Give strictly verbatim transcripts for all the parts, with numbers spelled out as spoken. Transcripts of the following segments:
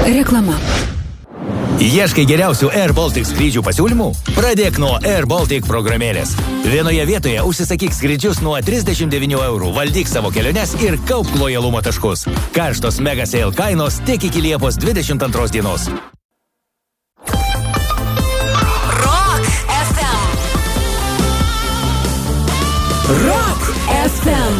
Reklama. Ieškai geriausių Air Baltic skrydžių pasiūlymų? Pradėk nuo Air Baltic programėlės. Vienoje vietoje užsisakyk skrydžius nuo trisdešimt devynių eurų, valdyk savo keliones ir kaupk lojalumo taškus. Karštos mega sale kainos tik iki Liepos dvidešimt antros dienos. Rock F M. Rock F M.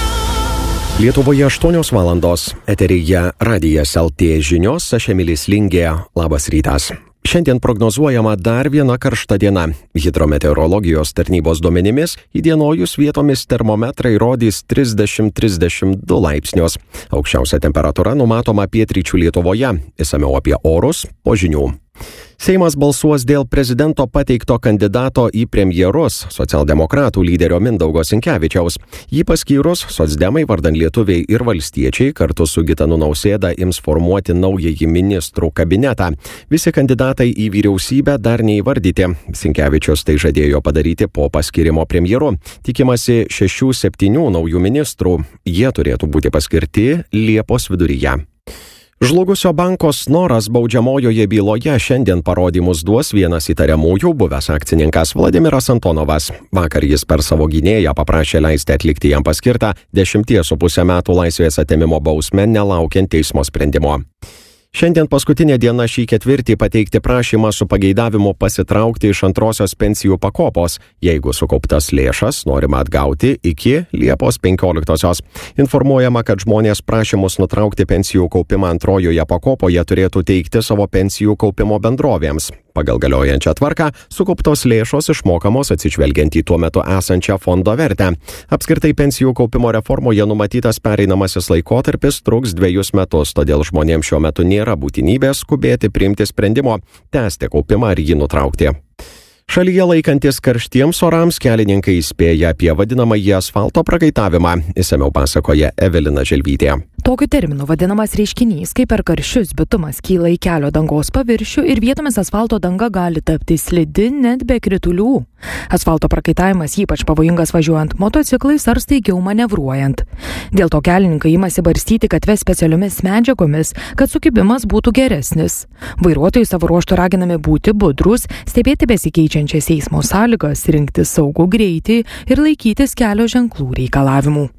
Lietuvoje aštuonios valandos. Eteryje Radijas L T žinios, aš Emilis Lingė. Labas rytas. Šiandien prognozuojama dar viena karšta diena. Hidrometeorologijos tarnybos duomenimis įdienojus vietomis termometrai rodys trisdešimt trisdešimt du laipsnius. Aukščiausia temperatūra numatoma pietryčių Lietuvoje. Išsamiau apie orus po žinių. Seimas balsuos dėl prezidento pateikto kandidato į premjerus, socialdemokratų lyderio Mindaugo Sinkevičiaus. Jį paskyrus, socdemai vardan lietuviai ir valstiečiai kartu su Gitanu Nausėda ims formuoti naująjį ministrų kabinetą. Visi kandidatai į vyriausybę dar neįvardyti. Sinkevičius tai žadėjo padaryti po paskyrimo premjeru. Tikimasi šešių septynių naujų ministrų. Jie turėtų būti paskirti Liepos viduryje. Žlugusio banko Snoras baudžiamojoje byloje šiandien parodymus duos vienas įtariamųjų, buvęs akcininkas Vladimiras Antonovas. Vakar jis per savo gynėją paprašė leisti atlikti jam paskirtą dešimties su pusę metų laisvės atėmimo bausmę nelaukiant teismo sprendimo. Šiandien paskutinė diena šį ketvirtį pateikti prašymą su pageidavimu pasitraukti iš antrosios pensijų pakopos, jeigu sukauptas lėšas norima atgauti iki Liepos penkioliktosios. Informuojama, kad žmonės prašymus nutraukti pensijų kaupimą antrojoje pakopoje turėtų teikti savo pensijų kaupimo bendrovėms. Pagal galiojančią tvarką, sukauptos lėšos išmokamos atsižvelgiant į tuo metu esančią fondo vertę. Apskritai pensijų kaupimo reformoje numatytas pereinamasis laikotarpis truks dviejus metus, todėl žmonėms šiuo metu nėra būtinybės skubėti priimti sprendimo, tęsti kaupimą ar jį nutraukti. Šalyje laikantis karštiems orams kelininkai įspėja apie vadinamąjį asfalto prakaitavimą, išsamiau pasakoja Evelina Želvytė. Tokiu terminu vadinamas reiškinys, kai per karščius bitumas kyla į kelio dangos paviršių ir vietomis asfalto danga gali tapti slidi net be kritulių. Asfalto prakaitavimas ypač pavojingas važiuojant motociklais ar staigiau manevruojant. Dėl to kelininkai imasi barstyti gatves specialiomis medžiagomis, kad sukibimas būtų geresnis. Vairuotojai savo ruožtu raginami būti budrus, stebėti besikeičiančias eismo sąlygas, rinkti saugų greitį ir laikytis kelio ženklų reikalavimų.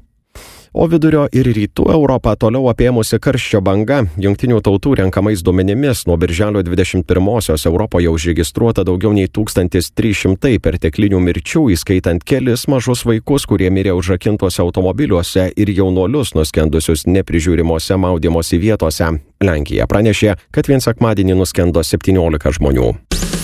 O vidurio ir rytų Europą toliau apėmusi karščio banga. Jungtinių tautų renkamais duomenimis nuo birželio dvidešimt pirmosios Europoje užregistruota daugiau nei tūkstantis trys šimtai perteklinių mirčių, įskaitant kelis mažus vaikus, kurie mirė užrakintuose automobiliuose ir jaunuolius nuskendusius neprižiūrimose maudymosi vietose. Lenkija pranešė, kad vien sekmadienį nuskendo septyniolika žmonių.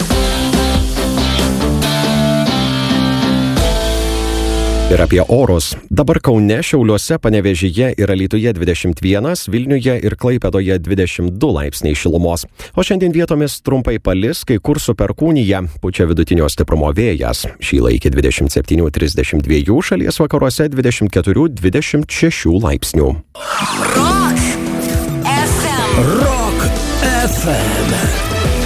Ir apie orus. Dabar Kaune, Šiauliuose, Panevėžyje ir Alytuje dvidešimt vienas, Vilniuje ir Klaipėdoje dvidešimt du laipsniai šilumos. O šiandien vietomis trumpai palis, kai kur su perkūnija, pučia vidutinio stiprumo vėjas. Šyla iki dvidešimt septynių trisdešimt dviejų, šalies vakaruose dvidešimt keturių dvidešimt šešių laipsnių. Rock F M. Rock F M.